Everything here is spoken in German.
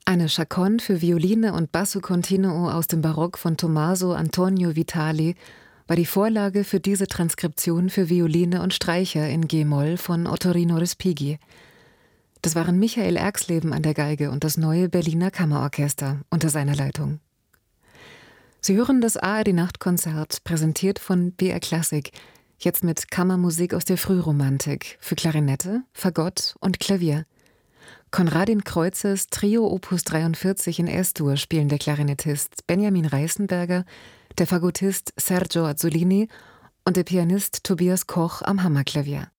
Eine Chaconne für Violine und Basso Continuo aus dem Barock von Tommaso Antonio Vitali war die Vorlage für diese Transkription für Violine und Streicher in G-Moll von Ottorino Respighi. Das waren Michael Erxleben an der Geige und das neue Berliner Kammerorchester unter seiner Leitung. Sie hören das ARD-Nachtkonzert, präsentiert von BR Klassik, jetzt mit Kammermusik aus der Frühromantik für Klarinette, Fagott und Klavier. Konradin Kreuzes Trio Opus 43 in S-Dur spielen der Klarinettist Benjamin Reißenberger, der Fagottist Sergio Azzolini und der Pianist Tobias Koch am Hammerklavier.